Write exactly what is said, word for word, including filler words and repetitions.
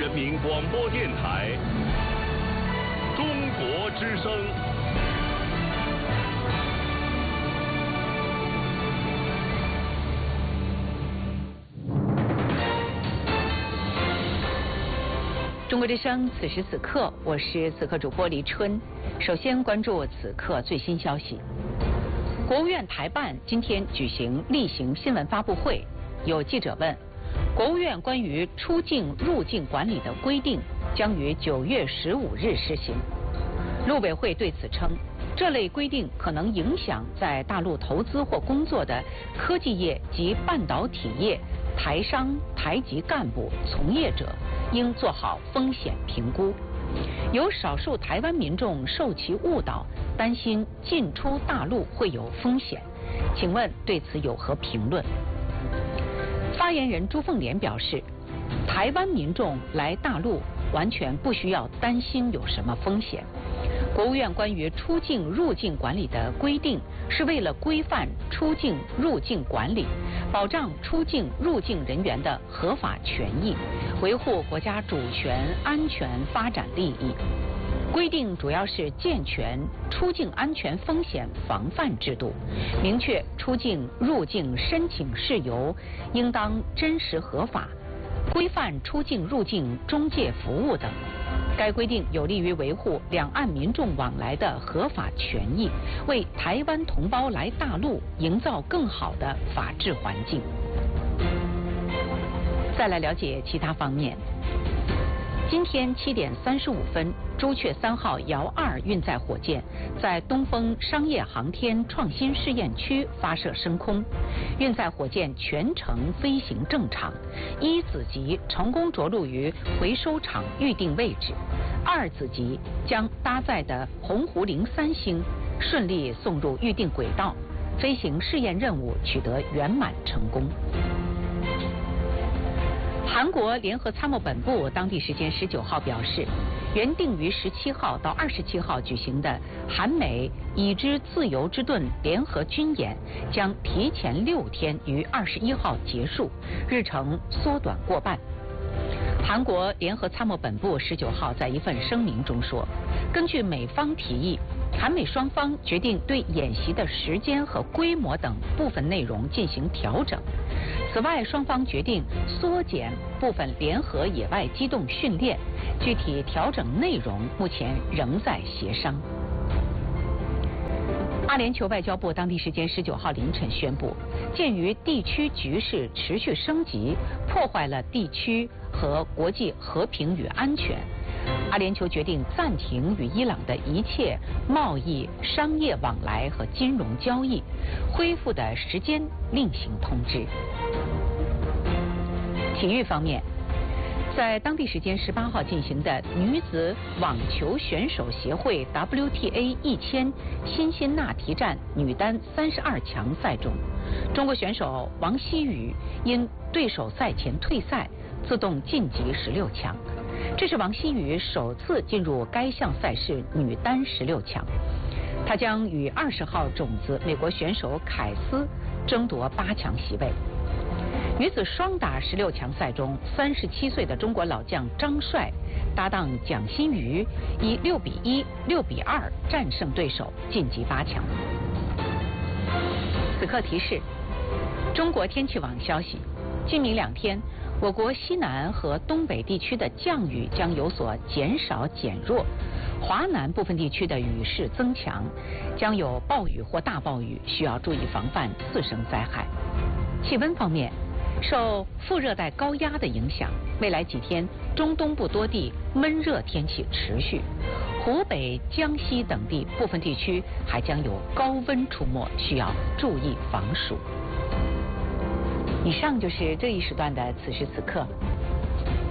人民广播电台中国之声。 中国之声，此时此刻，我是此刻主播黎春。首先关注此刻最新消息。国务院台办今天举行例行新闻发布会，有记者问，国务院关于出境入境管理的规定将于九月十五日施行。陆委会对此称，这类规定可能影响在大陆投资或工作的科技业及半导体业台商、台籍干部、从业者，应做好风险评估。有少数台湾民众受其误导，担心进出大陆会有风险，请问对此有何评论？发言人朱凤莲表示，台湾民众来大陆完全不需要担心有什么风险。国务院关于出境入境管理的规定，是为了规范出境入境管理，保障出境入境人员的合法权益，维护国家主权、安全、发展利益。规定主要是健全出境安全风险防范制度，明确出境入境申请事由应当真实合法，规范出境入境中介服务等。该规定有利于维护两岸民众往来的合法权益，为台湾同胞来大陆营造更好的法治环境。再来了解其他方面。今天七点三十五分，朱雀三号遥二运载火箭在东风商业航天创新试验区发射升空，运载火箭全程飞行正常，一子级成功着陆于回收场预定位置，二子级将搭载的鸿鹄零三星顺利送入预定轨道，飞行试验任务取得圆满成功。韩国联合参谋本部当地时间十九号表示，原定于十七号到二十七号举行的韩美已知自由之盾联合军演将提前六天于二十一号结束，日程缩短过半。韩国联合参谋本部十九号在一份声明中说，根据美方提议，韩美双方决定对演习的时间和规模等部分内容进行调整。此外，双方决定缩减部分联合野外机动训练，具体调整内容目前仍在协商。阿联酋外交部当地时间十九号凌晨宣布，鉴于地区局势持续升级，破坏了地区和国际和平与安全，阿联酋决定暂停与伊朗的一切贸易、商业往来和金融交易，恢复的时间另行通知。体育方面，在当地时间十八号进行的女子网球选手协会 W T A 一千辛辛那提站女单三十二强赛中，中国选手王希雨因对手赛前退赛，自动晋级十六强。这是王希雨首次进入该项赛事女单十六强，她将与二十号种子美国选手凯斯争夺八强席位。女子双打十六强赛中，三十七岁的中国老将张帅搭档蒋欣瑜以六比一、六比二战胜对手，晋级八强。此刻提示：中国天气网消息，今明两天，我国西南和东北地区的降雨将有所减少减弱，华南部分地区的雨势增强，将有暴雨或大暴雨，需要注意防范次生灾害。气温方面，受副热带高压的影响，未来几天中东部多地闷热天气持续，湖北、江西等地部分地区还将有高温出没，需要注意防暑。以上就是这一时段的此时此刻，